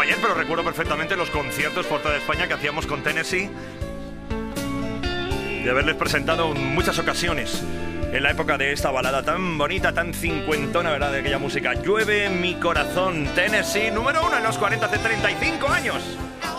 ayer, pero recuerdo perfectamente los conciertos por toda España que hacíamos con Tennessee, de haberles presentado en muchas ocasiones en la época de esta balada tan bonita, tan cincuentona, ¿verdad?, de aquella música. Llueve mi corazón, Tennessee, número 1 en los 40 hace 35 años.